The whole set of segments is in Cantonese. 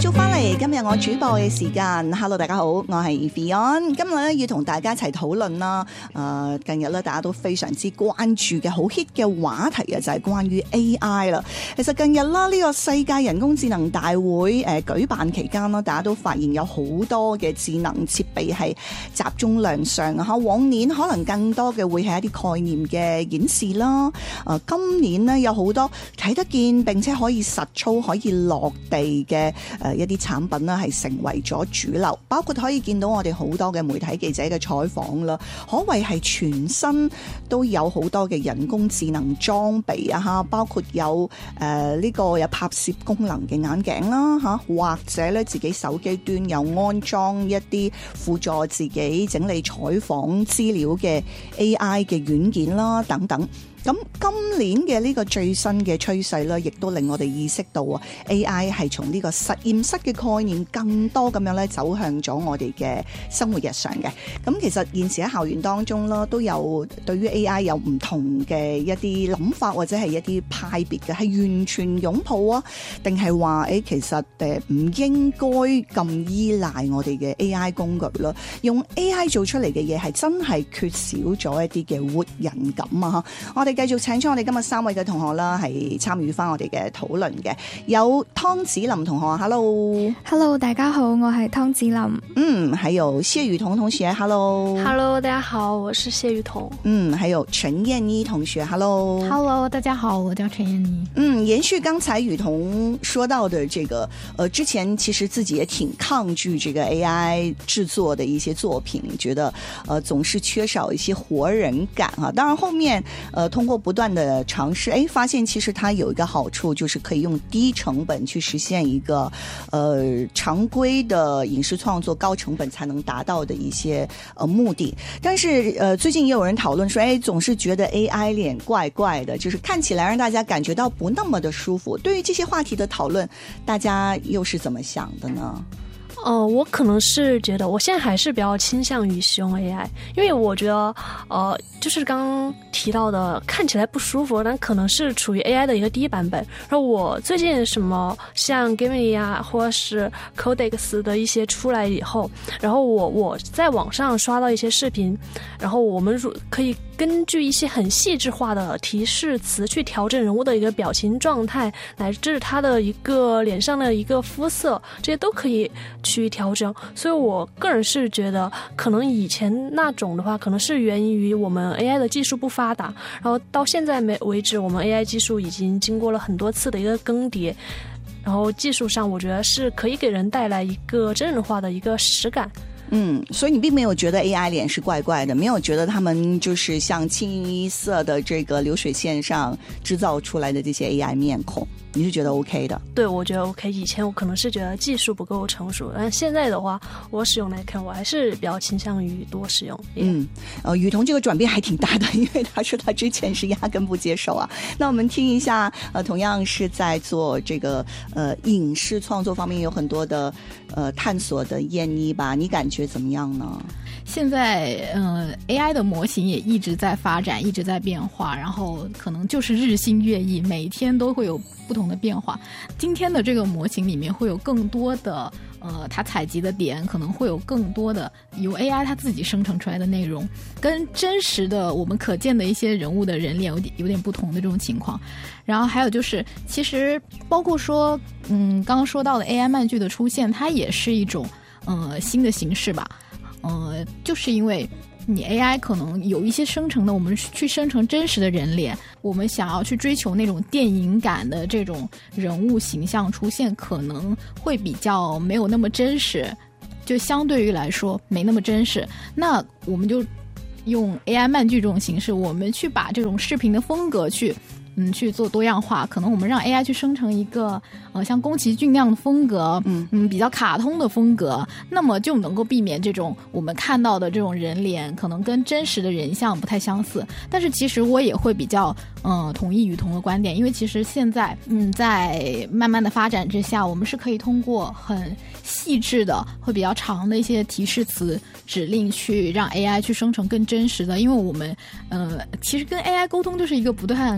續翻嚟，今日我主播嘅時間 ，Hello 大家好，我係 Fion， 今日咧要同大家一齊討論啦。近日咧大家都非常之關注嘅好 hit 嘅話題啊，就係關於 AI 啦。其實近日啦呢個世界人工智能大會舉辦期間啦，大家都發現有好多嘅智能設備係集中亮相啊。往年可能更多嘅會係一啲概念嘅演示啦。今年呢，有好多睇得見並且可以實操可以落地嘅一啲產品啦，係成為咗主流，包括可以見到我哋好多嘅媒體記者嘅採訪啦，可謂係全身都有好多嘅人工智能裝備啊，包括有呢個有拍攝功能嘅眼鏡啦嚇，或者咧自己手機端有安裝一啲輔助自己整理採訪資料嘅 AI 嘅軟件啦等等。咁今年嘅呢個最新嘅趨勢咧，亦都令我哋意識到啊 AI 係從呢個實驗室嘅概念更多咁樣咧走向咗我哋嘅生活日常嘅。咁其實現時喺校園當中啦，都有對於 AI 有唔同嘅一啲諗法或者係一啲派別嘅，係完全擁抱啊，定係話其實唔應該咁依賴我哋嘅 AI 工具啦？用 AI 做出嚟嘅嘢係真係缺少咗一啲嘅活人感啊！我哋繼續請出我哋今日3位嘅同學啦，係參與翻我哋嘅討論嘅。有湯子霖同學 ，Hello，Hello， 大家好，我係湯子霖。 還有謝雨桐同學 ，Hello，Hello， 大家好，我是謝雨桐。 還有陳燕妮同學 ，Hello，Hello， 大家好，我叫陳燕妮。 延續剛才雨桐說到的這個，之前其實自己也挺抗拒這個 AI 製作的一些作品，覺得總是缺少一些活人感啊。當然後面通過不斷的嘗試，發現其實它有一個好處，就是可以用低成本去實現一個常規的影視創作高成本才能達到的一些目的。但是最近也有人討論說，總是覺得 AI 臉怪怪的，就是看起來讓大家感覺到不那麼的舒服。對於這些話題的討論，大家又是怎麼想的呢？ 我可能是覺得我現在還是比較傾向於使用 AI， 因為我覺得就是剛剛提到的看起來不舒服，但可能是處於 AI 的一個低版本。然後我最近什麼像 Gemini 啊或者是 Codex 的一些出來以後，然後我在網上刷到一些視頻，然後我們可以根據一些很細緻化的提示詞去調整人物的一個表情狀態，乃至他的一個臉上的一個膚色，這些都可以去調整。所以我個人是覺得可能以前那種的話可能是源於我們 AI 的技術不發達，然後到現在為止我們 AI 技術已經經過了很多次的一個更迭，然後技術上我覺得是可以給人帶來一個真人化的一個實感。 所以你並沒有覺得 AI 臉是怪怪的，沒有覺得他們就是像清一色的這個流水線上製造出來的這些 AI 面孔，你是覺得 OK 的？ 對，我覺得 OK。以前我可能是覺得技術不夠成熟，但現在的話，我使用來看，我還是比較傾向於多使用。 雨桐這個轉變還挺大的，因為他說他之前是壓根不接受啊。那我們聽一下，同樣是在做這個影視創作方面有很多的探索的燕妮吧，你感覺怎麼樣呢？ 現在AI 的模型也一直在發展，一直在變化，然後可能就是日新月異，每天都會有不同的變化。今天的這個模型裡面會有更多的它採集的點，可能會有更多的由 AI 它自己生成出來的內容，跟真實的我們可見的一些人物的人臉有點不同的這種情況。然後還有就是其實包括說剛剛說到的 AI 漫劇的出現，它也是一種新的形式吧。就是因為你 AI 可能有一些生成的，我們去生成真實的人臉，我們想要去追求那種電影感的這種人物形象出現，可能會比較沒有那麼真實，就相對於來說沒那麼真實。那我們就用 AI 漫劇這種形式，我們去把這種視頻的風格去做多樣化，可能我們讓 AI 去生成一個像宮崎駿那樣的風格，比較卡通的風格，那麼就能夠避免這種我們看到的這種人臉可能跟真實的人像不太相似。但是其實我也會比較同意雨桐的觀點，因為其實現在在慢慢的發展之下，我們是可以通過很細緻的會比較長的一些提示詞指令去讓 AI 去生成更真實的。因為我們其實跟 AI 溝通就是一個不斷交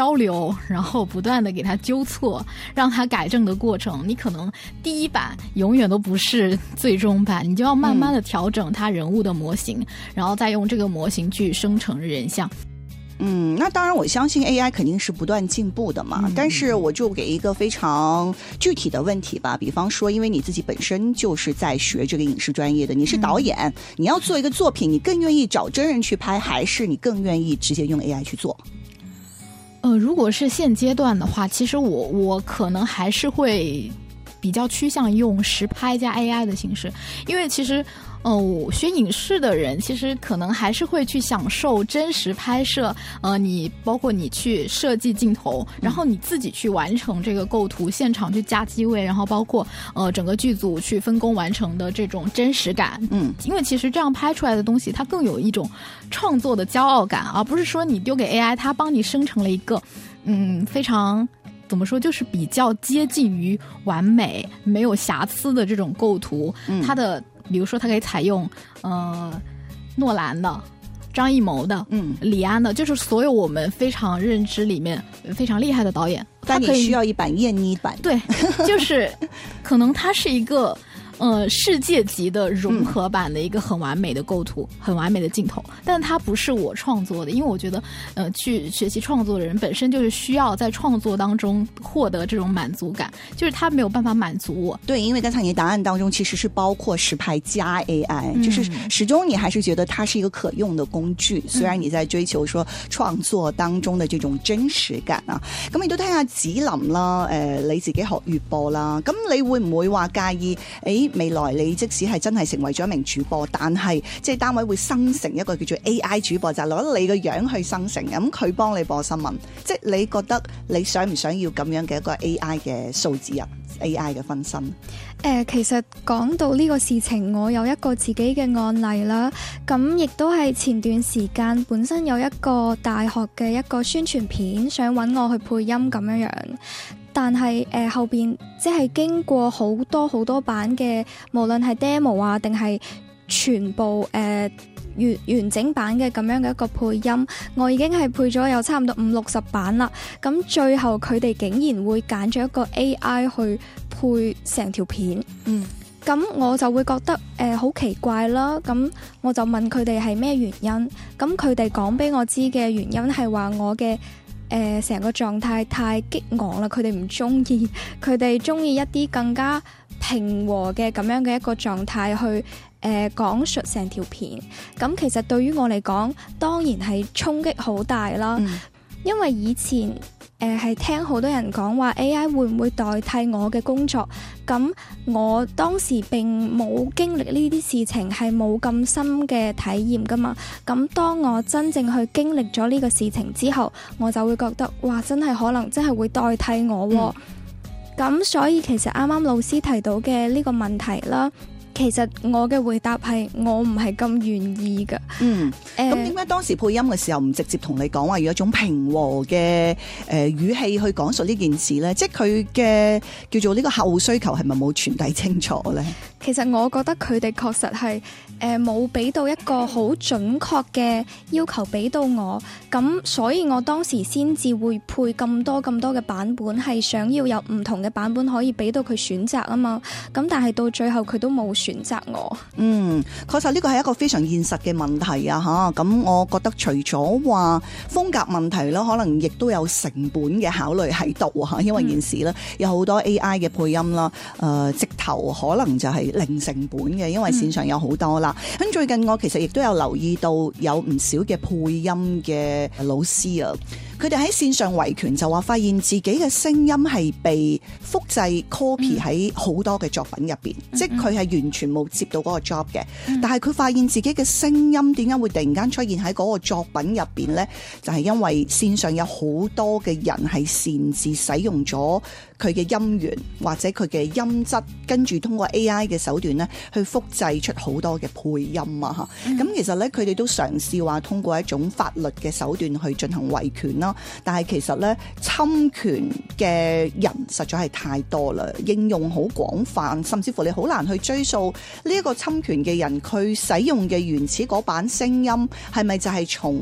交流，然后不断的给他纠错，让他改正的过程，你可能第一版永远都不是最终版，你就要慢慢的调整他人物的模型，然后再用这个模型去生成人像。 那当然我相信 AI 肯定是不断进步的嘛，但是我就给一个非常具体的问题吧，比方说因为你自己本身就是在学这个影视专业的，你是导演，你要做一个作品，你更愿意找真人去拍，还是你更愿意直接用 AI 去做？ 如果是现阶段的话，其实我可能还是会比较趋向用实拍加 AI 的形式，因为其实学影视的人其实可能还是会去享受真实拍摄，你包括你去设计镜头，然后你自己去完成这个构图，现场去加机位，然后包括整个剧组去分工完成的这种真实感。因为其实这样拍出来的东西它更有一种创作的骄傲感，而不是说你丢给 AI 它帮你生成了一个非常怎么说，就是比较接近于完美没有瑕疵的这种构图。它的比如说它可以采用诺兰的、张艺谋的、李安的，就是所有我们非常认知里面非常厉害的导演， 但你需要一版燕妮版。 对，就是可能它是一个世界级的融合版的一个很完美的构图，很完美的镜头，但它不是我创作的，因为我觉得去学习创作的人本身就是需要在创作当中获得这种满足感，就是他没有办法满足我。 对，因为刚才你的答案当中其实是包括实拍加 AI，就是始终你还是觉得它是一个可用的工具，雖然你在追求說創作當中的這種真實感啊。咁亦都聽下子琳啦，你自己學粵播啦，咁你會唔會話介意未來你即使係真係成為咗一名主播，但係即係單位會生成一個叫做 AI 主播，就係攞你個樣去生成，咁佢幫你播新聞，即係你覺得你想唔想要咁樣嘅一個 AI 嘅數字啊？ AI 嘅分身。 其實講到呢個事情，我有一個自己嘅案例啦，咁亦都係前段時間本身有一個大學嘅一個宣傳片想揾我去配音咁樣樣，但係後邊即係經過好多版嘅，無論係 demo 啊定係全部完整版嘅咁樣嘅一個配音，我已經係配咗有差唔多50-60版啦。咁最後佢哋竟然會揀咗一個 AI 去配成條片。咁我就會覺得好奇怪啦。咁我就問佢哋係咩原因。咁佢哋講俾我知嘅原因係話我嘅成個狀態太激昂啦，佢哋唔中意，佢哋中意一啲更加平和嘅咁樣嘅一個狀態去講述成條片。咁其實對於我嚟講，當然係衝擊好大啦。因為以前係聽好多人講話 AI 會唔會代替我嘅工作，咁我當時並冇經歷呢啲事情，係冇咁深嘅體驗㗎嘛。咁當我真正去經歷咗呢個事情之後，我就會覺得哇，真係可能真係會代替我喎。咁所以其實啱啱老師提到嘅呢個問題啦，其實我嘅回答係我唔係咁願意㗎。咁點解當時配音嘅時候唔直接同你講話，要一種平和嘅語氣去講述呢件事呢？即係佢嘅叫做呢個客戶需求係咪冇傳遞清楚呢？其實我覺得佢哋確實係冇俾到一個好準確嘅要求俾到我，咁所以我當時先至會配咁多嘅版本，係想要有唔同嘅版本可以俾到佢選擇啊嘛。咁但係到最後佢都冇選擇我。確實呢個係一個非常現實嘅問題啊嚇。咁我覺得除咗話風格問題啦，可能亦都有成本嘅考慮喺度嚇，因為現時咧有好多 AI 嘅配音啦，直頭可能就係零成本嘅，因為線上有好多啦。咁最近我其實亦都有留意到有唔少嘅配音嘅老師啊，佢哋喺線上維權就話發現自己嘅聲音係被複製 copy 喺好多嘅作品入邊，即係佢係完全冇接到嗰個 job 嘅，但係佢發現自己嘅聲音點解會突然間出現喺嗰個作品入邊呢？就係因為線上有好多嘅人係擅自使用咗佢嘅音源或者佢嘅音質，跟住通過 AI 嘅手段咧去複製出好多嘅配音啊嚇。咁其實咧佢哋都嘗試話通過一種法律嘅手段去進行維權啦，但係其實咧侵權嘅人實在係太多啦，應用好廣泛，甚至乎你好難去追溯呢一個侵權嘅人佢使用嘅原始嗰版聲音係咪就係從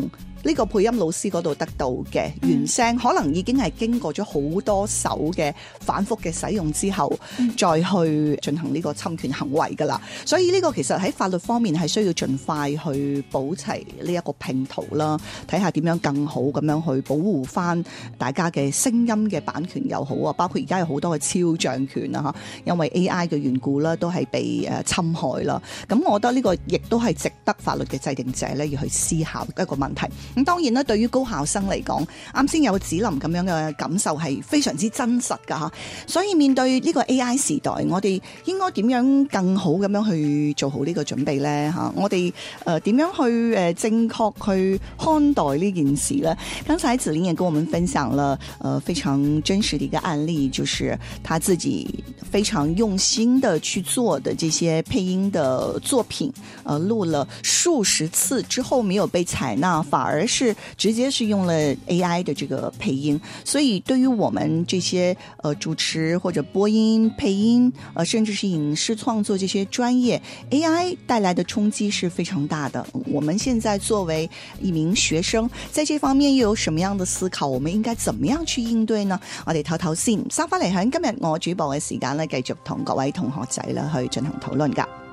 呢個配音老師嗰度得到嘅原聲，可能已經係經過咗好多首嘅反覆嘅使用之後，再去進行呢個侵權行為㗎啦。所以呢個其實喺法律方面係需要盡快去補齊呢一個拼圖啦，睇下點樣更好咁樣去保護翻大家嘅聲音嘅版權又好啊，包括而家有好多嘅肖像權啊，因為 AI 嘅緣故啦，都係被侵害啦。咁我覺得呢個亦都係值得法律嘅制定者咧要去思考一個問題。咁當然啦，對於高校生嚟講，啱先有子琳咁樣嘅感受係非常之真實㗎嚇。所以面對呢個 AI 時代，我哋應該點樣更好咁樣去做好呢個準備呢？嚇，我哋點樣去正確去看待呢件事呢？剛才子琳也跟我們分享了非常真實的一個案例，就是他自己非常用心的去做的這些配音的作品，錄了數十次之後沒有被採納，反而是直接是用了 AI 的這個配音。所以對於我們這些主持或者播音、配音，甚至是影視創作這些專業 ，AI 帶來的衝擊是非常大的。我們現在作為一名學生，在這方面又有什麼樣的思考？我們應該怎麼樣去應對呢？我哋唞唞先，收翻嚟響今日我主播嘅時間咧，繼續同各位同學仔咧去進行討論㗎。